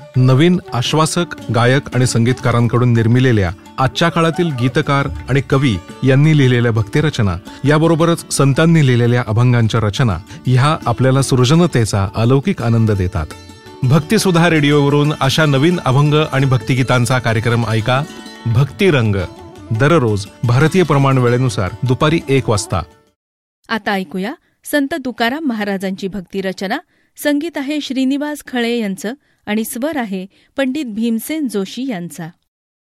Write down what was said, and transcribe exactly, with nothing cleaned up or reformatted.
नवीन आश्वासक गायक आणि संगीतकारांकडून निर्मिलेल्या आजच्या काळातील गीतकार आणि कवी यांनी लिहिलेल्या भक्तिरचना याबरोबरच संतांनी लिहिलेल्या अभंगांच्या रचना ह्या आपल्याला सृजनतेचा अलौकिक आनंद देतात. भक्तिसुधा रेडिओवरून अशा नवीन अभंग आणि भक्तिगीतांचा कार्यक्रम ऐका. भक्तिरंग दररोज भारतीय प्रमाण वेळेनुसार दुपारी एक वाजता. आता ऐकूया संत तुकाराम महाराजांची भक्तिरचना. संगीत आहे श्रीनिवास खळे यांचं आणि स्वर आहे पंडित भीमसेन जोशी यांचा.